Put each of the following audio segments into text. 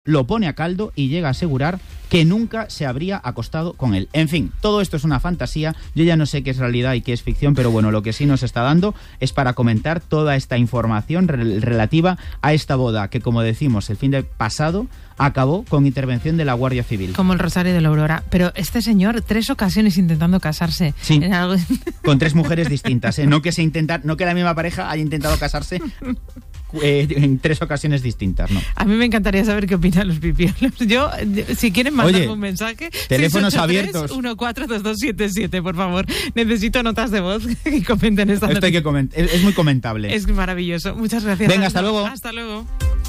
lo pone a caldo y llega a asegurar que nunca se habría acostado con él. En fin, todo esto es una fantasía, yo ya no sé qué es realidad y qué es ficción, pero bueno, lo que sí nos está dando es para comentar toda esta información relativa a esta boda, que como decimos, el fin de pasado acabó con intervención de la Guardia Civil. Como el Rosario de la Aurora. Pero este señor, 3 ocasiones intentando casarse. Sí, en algo... con 3 mujeres distintas, ¿eh? No que la misma pareja haya intentado casarse en 3 ocasiones distintas, ¿no? A mí me encantaría saber qué opinan los pipiolos. Yo, si quieren mandarme un mensaje, teléfonos abiertos. 142277, por favor. Necesito notas de voz que comenten esta noticia. Esto hay que comentar, es muy comentable. Es maravilloso. Muchas gracias. Venga, hasta luego. Hasta luego.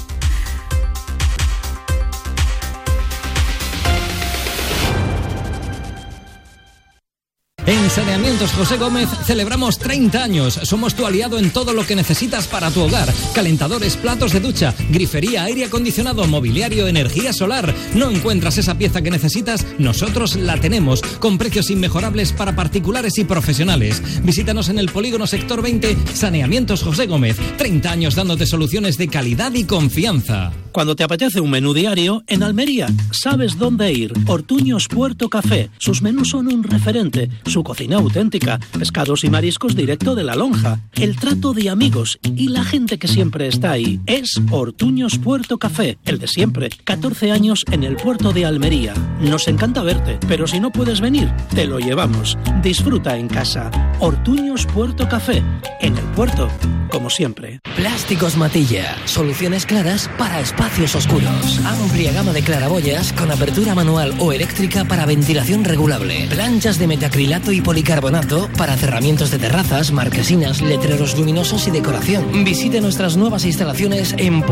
En Saneamientos José Gómez celebramos 30 años. Somos tu aliado en todo lo que necesitas para tu hogar. Calentadores, platos de ducha, grifería, aire acondicionado, mobiliario, energía solar. ¿No encuentras esa pieza que necesitas? Nosotros la tenemos, con precios inmejorables para particulares y profesionales. Visítanos en el Polígono Sector 20, Saneamientos José Gómez. 30 años dándote soluciones de calidad y confianza. Cuando te apetece un menú diario, en Almería sabes dónde ir. Ortuños Puerto Café. Sus menús son un referente. Su cocina auténtica, pescados y mariscos directo de la lonja, el trato de amigos y la gente que siempre está ahí. Es Ortuños Puerto Café, el de siempre. 14 años en el puerto de Almería. Nos encanta verte, pero si no puedes venir, te lo llevamos. Disfruta en casa. Ortuños Puerto Café, en el puerto, como siempre. Plásticos Matilla, soluciones claras para espacios oscuros. Amplia gama de claraboyas con apertura manual o eléctrica para ventilación regulable. Planchas de metacrilato y policarbonato para cerramientos de terrazas, marquesinas, letreros luminosos y decoración. Visite nuestras nuevas instalaciones en